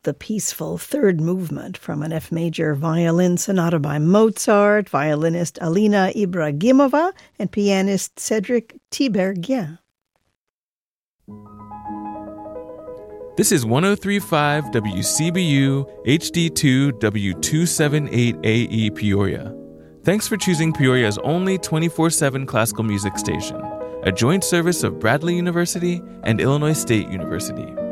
the peaceful third movement from an F major violin sonata by Mozart, violinist Alina Ibragimova, and pianist Cedric Tiberghien. This is 103.5 WCBU HD2 W278AE Peoria. Thanks for choosing Peoria's only 24/7 classical music station, a joint service of Bradley University and Illinois State University.